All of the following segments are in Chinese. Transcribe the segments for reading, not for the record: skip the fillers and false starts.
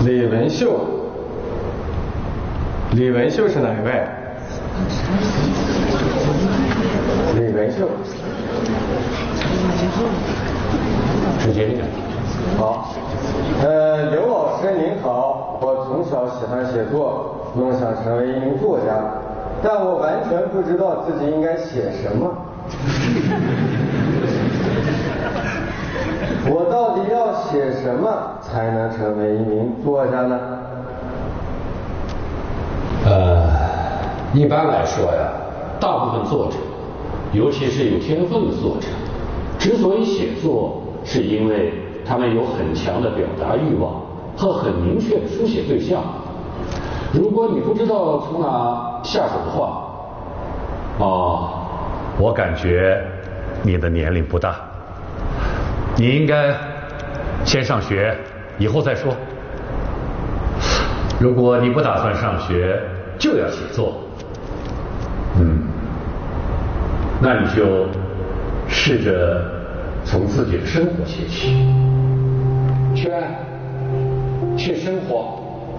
李文秀，李文秀是哪一位？李文秀， 直接点。 好，刘老师您好，我从小喜欢写作，梦想成为一名作家，但我完全不知道自己应该写什么。我到底要写什么才能成为一名作家呢？ 一般来说呀，大部分作者，尤其是有天分的作者，之所以写作，是因为他们有很强的表达欲望和很明确的书写对象。如果你不知道从哪下手的话，我感觉你的年龄不大，你应该先上学，以后再说。如果你不打算上学，就要写作，那你就试着从自己的生活写起，去爱，去生活，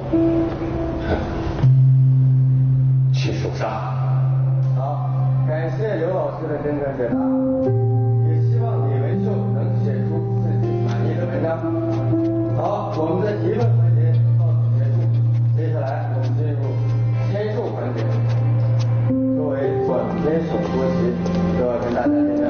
去手上。 好，感谢刘老师的真诚解答，也希望李文秀能写出自己满意的文章。好，我们的提问环节到此结束，接下来我们进入签售环节。作为短篇小说集，就要跟大家见面。